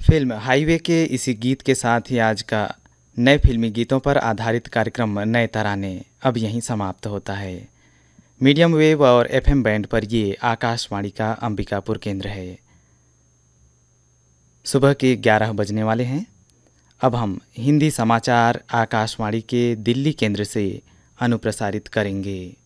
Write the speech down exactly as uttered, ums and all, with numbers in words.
Film highway के इसी गीत के साथ ही आज का नए फिल्मी गीतों पर आधारित कार्यक्रम नए तराने अब यहीं समाप्त होता है। मीडियम वेव और एफएम बैंड पर ये आकाशवाणी का अंबिकापुर केंद्र है। सुबह के ग्यारह बजने वाले हैं। अब हम हिंदी समाचार आकाशवाणी के दिल्ली केंद्र से अनुप्रसारित करेंगे।